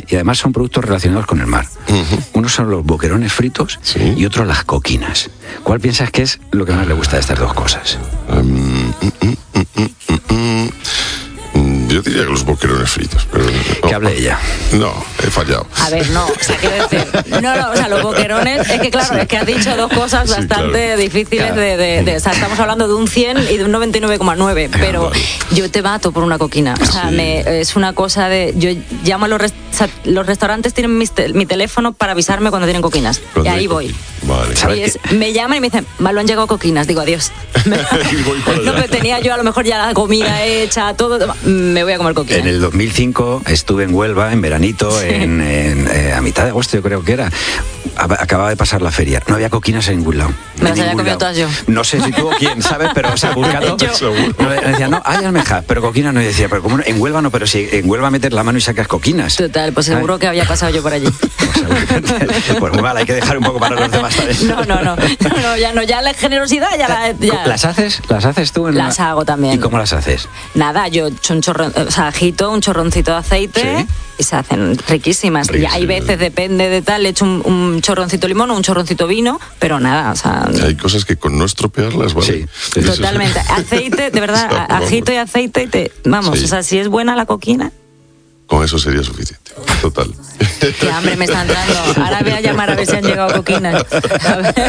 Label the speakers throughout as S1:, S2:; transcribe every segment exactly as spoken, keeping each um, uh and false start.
S1: y además son productos relacionados con el mar. Uh-huh. Unos son los boquerones fritos, ¿sí?, y otros las coquinas. ¿Cuál piensas que es lo que más le gusta de estas dos cosas? Um, mm, mm, mm, mm, mm.
S2: Yo diría que los boquerones fritos, pero...
S1: No. Que hable ella.
S2: No, he fallado.
S3: A ver, no, o sea, quiero decir... No, no, o sea, los boquerones... Es que claro, sí, es que has dicho dos cosas sí, bastante claro. difíciles claro. de, de, de... O sea, estamos hablando de un cien y de un noventa y nueve coma nueve, pero yo te mato por una coquina. O sea, sí. me, es una cosa de... Yo llamo a los... Rest, o sea, los restaurantes tienen mi, mi teléfono para avisarme cuando tienen coquinas. Y ahí voy.
S2: Vale.
S3: Y es, me llaman y me dicen, malo, han llegado coquinas. Digo, adiós. Me, no, pero tenía yo a lo mejor ya la comida hecha, todo... Me voy a comer coquinas.
S1: En el dos mil cinco estuve en Huelva, en veranito, sí. en, en, eh, a mitad de agosto yo creo que era. Acababa de pasar la feria. No había coquinas en ningún lado.
S3: Me las había comido todas yo.
S1: No sé si tuvo quién, ¿sabes? Pero, o sea, buscando... No, decía, no, hay almejas, pero coquinas no. Y decía, pero ¿cómo no? En Huelva no, pero si en Huelva metes la mano y sacas coquinas.
S3: Total, pues seguro ¿sabes? Que había pasado yo por allí.
S1: Pues muy mal, hay que dejar un poco para los demás también.
S3: No, no, no. No, no, ya no, ya la generosidad ya la... Ya.
S1: ¿Las haces? ¿Las haces tú? En
S3: las
S1: la...
S3: hago también.
S1: ¿Y cómo las haces?
S3: Nada, yo un chorro, o sea, agito un chorroncito de aceite... ¿Sí? Y se hacen riquísimas. Riquísimas. Y hay veces, depende de tal, le echo un, un chorroncito de limón o un chorroncito de vino, pero nada, o sea...
S2: Hay cosas que con no estropearlas, ¿vale?
S1: Sí.
S3: Totalmente. Aceite, de verdad, o sea, agito y aceite y te... Vamos, sí. O sea, si es buena la coquina...
S2: Con eso sería suficiente. Total.
S3: Qué hambre me está entrando. Ahora voy a llamar a ver si han llegado coquinas. A ver.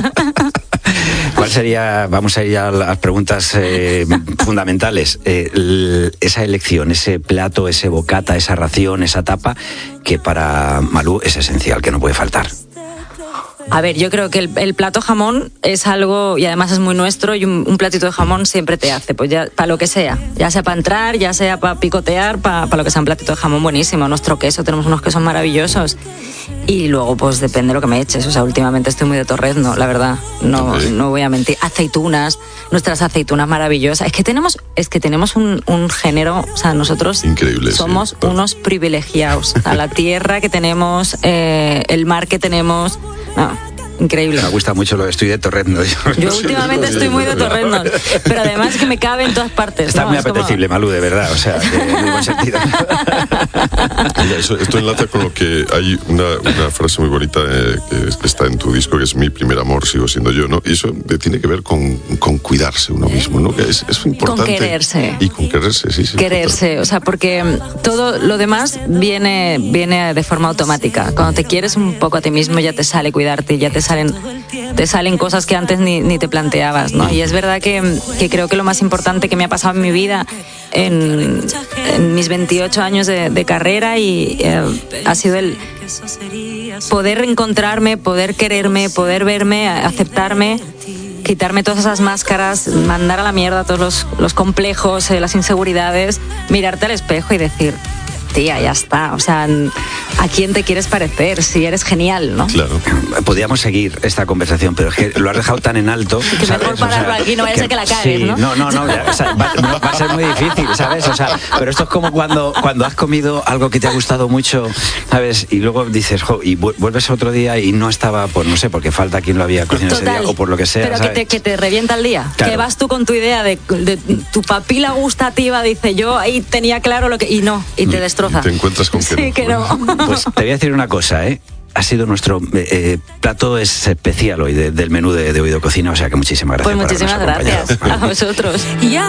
S1: ¿Cuál sería, vamos a ir a las preguntas eh, fundamentales, eh, l- esa elección, ese plato, ese bocata, esa ración, esa tapa, que para Malú es esencial, que no puede faltar?
S3: A ver, yo creo que el, el plato jamón es algo, y además es muy nuestro, y un, un platito de jamón siempre te hace, pues ya para lo que sea, ya sea para entrar, ya sea para picotear, para, para lo que sea, un platito de jamón buenísimo. Nuestro queso, tenemos unos quesos maravillosos, y luego pues depende de lo que me eches. O sea, últimamente estoy muy de torrezno, la verdad, no, no voy a mentir. Aceitunas, nuestras aceitunas maravillosas, es que tenemos, es que tenemos un, un género, o sea, nosotros
S2: increíble,
S3: somos
S2: sí,
S3: unos privilegiados, o sea, la tierra que tenemos, eh, el mar que tenemos, no, increíble.
S1: Me gusta mucho lo de estoy de torrezno.
S3: Yo, yo últimamente estoy muy de torrezno, pero además que me cabe en todas partes.
S1: Está
S3: ¿no?
S1: muy
S3: es
S1: apetecible, como... Malú, de verdad, o sea, de muy buen sentido.
S2: Mira, eso, esto enlaza con lo que hay una, una frase muy bonita eh, que está en tu disco, que es mi primer amor, sigo siendo yo, ¿no? Y eso tiene que ver con, con cuidarse uno mismo, ¿no? Que es, es importante.
S3: Con quererse.
S2: Y con quererse, sí, sí.
S3: Quererse, total. O sea, porque todo lo demás viene, viene de forma automática. Cuando te quieres un poco a ti mismo ya te sale cuidarte, ya te salen, te salen cosas que antes ni, ni te planteabas, ¿no? Y es verdad que, que creo que lo más importante que me ha pasado en mi vida en, en mis veintiocho años de, de carrera y eh, ha sido el poder reencontrarme, poder quererme, poder verme, aceptarme, quitarme todas esas máscaras, mandar a la mierda todos los, los complejos, eh, las inseguridades, mirarte al espejo y decir, tía, ya está, o sea, ¿a quién te quieres parecer? Si eres genial, ¿no?
S1: Claro. Podríamos seguir esta conversación, pero es que lo has dejado tan en alto,
S3: que
S1: ¿sabes?
S3: Mejor pararlo, o sea, aquí, no vaya a ser que la cagues,
S1: sí,
S3: ¿no?
S1: No, no, no, ya, o sea, va, no, va a ser muy difícil, ¿sabes? O sea, pero esto es como cuando, cuando has comido algo que te ha gustado mucho, ¿sabes? Y luego dices, jo, y vuelves otro día y no estaba, pues no sé, porque falta quien lo había cocinado ese día o por lo que sea,
S3: pero
S1: ¿sabes?
S3: que te, que te revienta el día,
S1: claro. Que
S3: vas tú con tu idea de, de tu papila gustativa, dice, yo ahí tenía claro lo que... Y no, y te destroza.
S2: Y te encuentras con que
S3: sí,
S2: no.
S3: que no.
S1: Pues te voy a decir una cosa, ¿eh? Ha sido nuestro eh, plato es especial hoy de, del menú de, de Oído Cocina, o sea que muchísimas gracias.
S3: Pues muchísimas gracias a vosotros.